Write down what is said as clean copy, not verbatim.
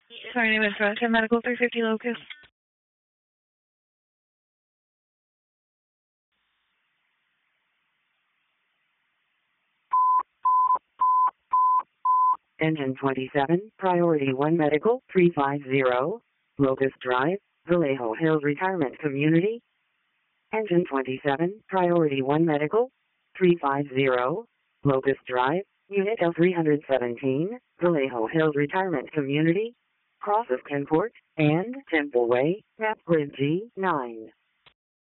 My name is Veteran Medical 350 Locust. Engine 27, Priority 1 Medical 350, Locust Drive, Vallejo Hills Retirement Community. Engine 27, Priority 1 Medical 350, Locust Drive, Unit L317, Vallejo Hills Retirement Community. Cross of Kenport and Temple Way, Map Grid G9.